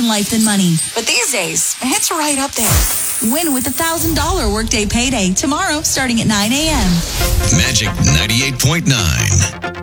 in life than money. But these days, it's right up there. Win with $1,000 workday payday tomorrow starting at 9 a.m. Magic 98.9.